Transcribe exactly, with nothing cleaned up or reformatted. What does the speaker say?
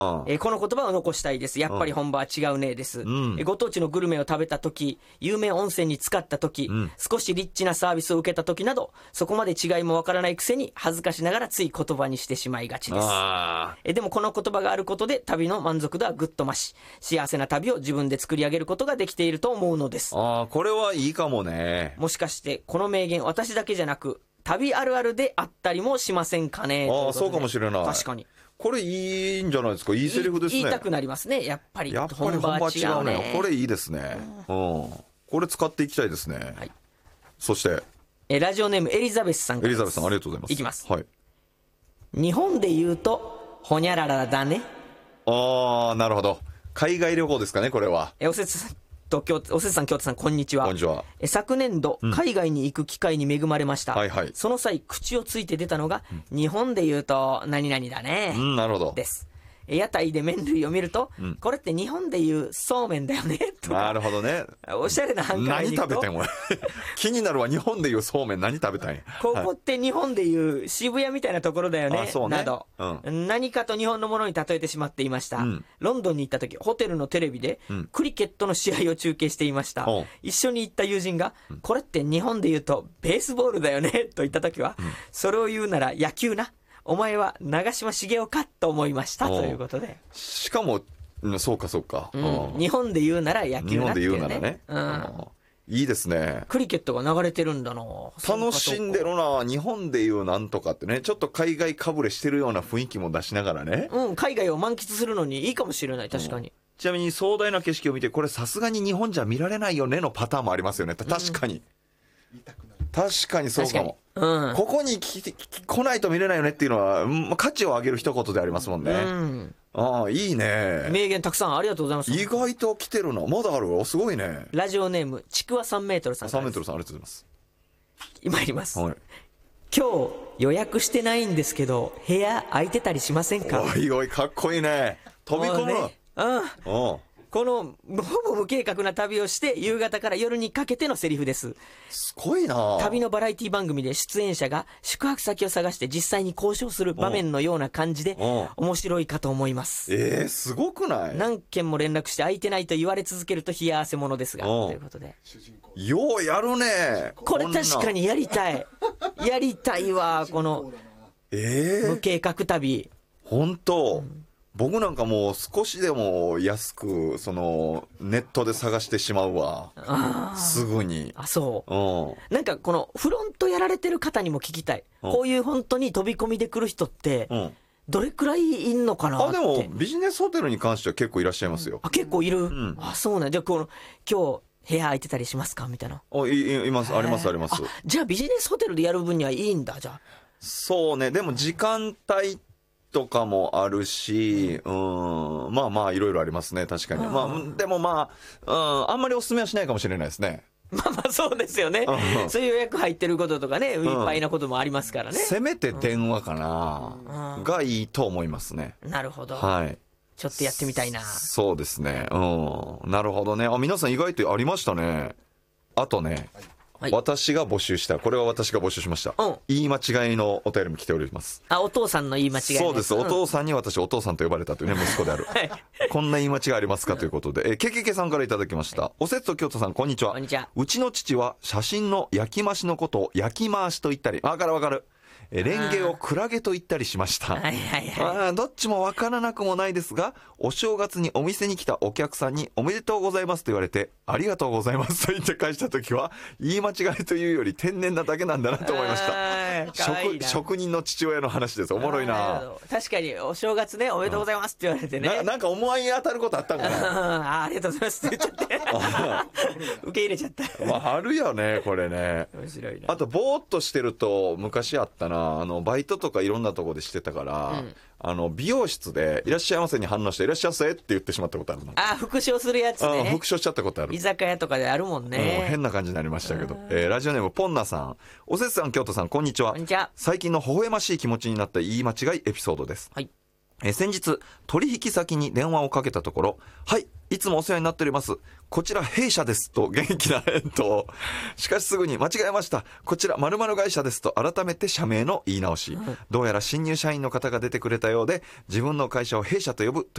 ああえーこの言葉を残したいです。やっぱり本場は違うねです、 んえーご当地のグルメを食べた時、有名温泉に浸かった時、 ん少しリッチなサービスを受けた時など、そこまで違いもわからないくせに恥ずかしながらつい言葉にしてしまいがちです。 あえーでもこの言葉があることで旅の満足度はぐっと増し、幸せな旅を自分で作り上げることができていると思うのです。 ああ、これはいいかもね。 もしかしてこの名言、私だけじゃなく旅あるあるであったりもしませんかね。 ああ、そうかもしれない。 確かにこれいいんじゃないですか。いいセリフですね。 言いたくなりますね。やっぱりやっぱり本場は違うね。これいいですね。うん。これ使っていきたいですね。 はい、 そしてえラジオネームエリザベスさんからです。 エリザベスさんありがとうございます。 いきます。 はい。 日本で言うとほにゃららだね。 ああ、なるほど。海外旅行ですかね、これは。 えおせつさんと京都おせつさん京都さんこんにちは。 こんにちは。 え昨年度、海外に行く機会に恵まれました、 はいはいその際口をついて出たのが、日本で言うと何々だね、 うん、なるほど。 です。え屋台で麺類を見ると、 んこれって日本で言うそうめんだよねとかなるほどね。 おしゃれな繁華街何に行くと食べてん俺気になるわ。日本でいうそうめん何食べたんや。 ここって日本でいう渋谷みたいなところだよね、 あそうねなど、 う何かと日本のものに例えてしまっていました、 うんロンドンに行った時、ホテルのテレビでんクリケットの試合を中継していました、 おう一緒に行った友人が、これって日本で言うとベースボールだよねと言った時は、それを言うなら野球な、お前は長嶋茂雄かと思いましたおうということで、 しかも、うんそうかそうか。 うんうん日本で言うなら野日本で球なっていう、ね、 言うならね。 うんうんいいですね。 クリケットが流れてるんだな。 楽しんでるな。日本でいうなんとかってね、ちょっと海外かぶれしてるような雰囲気も出しながらね。 うん、海外を満喫するのにいいかもしれない。確かに、 ちなみに壮大な景色を見て、これさすがに日本じゃ見られないよねのパターンもありますよね。確かに。確かにそうかも。 うんここに来て来ないと見れないよねっていうのは、うん価値を上げる一言でありますもんね。 うんああ、いいね。 名言たくさんありがとうございます。 意外と来てるな。まだあるわ。すごいね。 ラジオネームちくわさんメートルさんか 3 らです。 メートルさんありがとうございます。 今いります、 はい。 今日予約してないんですけど部屋空いてたりしませんか。 おいおい、かっこいいね。飛び込む。 もうねうんおうこのほぼ無計画な旅をして夕方から夜にかけてのセリフです。 すごいな。 旅のバラエティ番組で出演者が宿泊先を探して実際に交渉する場面のような感じでおう面白いかと思います。 えー、すごくない？ 何件も連絡して空いてないと言われ続けると冷や汗ものですが、 おうということでようやるね。 これ確かに。 にやりたいやりたいわ、このえー、 無計画旅。 本当、僕なんかもう少しでも安くそのネットで探してしまうわ。 あすぐに。 あそううん。 なんかこのフロントやられてる方にも聞きたい、 うんこういう本当に飛び込みで来る人ってうん。 どれくらいいんのかなって。 あ、でもビジネスホテルに関しては結構いらっしゃいますよ。 あ結構いる、 んあそうなんじゃあこの今日部屋空いてたりしますかみたいな。 あ、いいいますありますあります。 あじゃあビジネスホテルでやる分にはいいんだ。じゃあそうね。でも時間帯とかもあるし、うん、まあまあいろいろありますね。確かに。まあでもまあ、うん、あんまりお勧めはしないかもしれないですね。 まあまあそうですよね、 うんそういう予約入ってることとかね、いっぱいなこともありますからね。 せめて電話かな、 うんがいいと思いますね。 なるほど、 はい。 ちょっとやってみたいな。 そうですね。うん。なるほどね。あ、皆さん意外とありましたね。あとね、 はい私が募集した、これは私が募集しました。 うん言い間違いのお便りも来ております。 あお父さんの言い間違いのやつ。 そうです。おん父さんに私、お父さんと呼ばれたというね、息子である。 はいこんな言い間違いありますかということで、え、けけけさんからいただきました。おせつと京都さん、こんにちは。 こんにちは。 うちの父は写真の焼き増しのことを焼き回しと言ったり、わかるわかる。え、レンゲをクラゲと言ったりしました。 はいはいはい。 あーどっちもわからなくもないですが、お正月にお店に来たお客さんにおめでとうございますと言われて、ありがとうございますと言って返したときは、言い間違いというより天然なだけなんだなと思いました。 あーかわいいな職職人の父親の話です。おもろいあーるな。 ほど確かにお正月ねおめでとうございますって言われてね、 ななんか思い当たることあったんかな。 あーありがとうございますって言っちゃって受け入れちゃったまあ、あるよね、これね。 面白いな。 あと、ぼーっとしてると、昔あったな、あの、バイトとかいろんなとこでしてたから、 うんあの、美容室で、いらっしゃいませに反応して、いらっしゃいませって言ってしまったことあるの。 あ復唱するやつあね。 復唱しちゃったことある居。酒屋とかであるもんうんね。 変な感じになりましたけど、えーラジオネームポンナさん、おせつさん、京都さん、こんにちは。 こんにちは。 最近の微笑ましい気持ちになった言い間違いエピソードです。 はい。 え先日取引先に電話をかけたところ、はい、いつもお世話になっております、こちら弊社ですと元気な返答。しかしすぐに間違えました、こちら〇〇会社ですと改めて社名の言い直し。どうやら新入社員の方が出てくれたようで、自分の会社を弊社と呼ぶと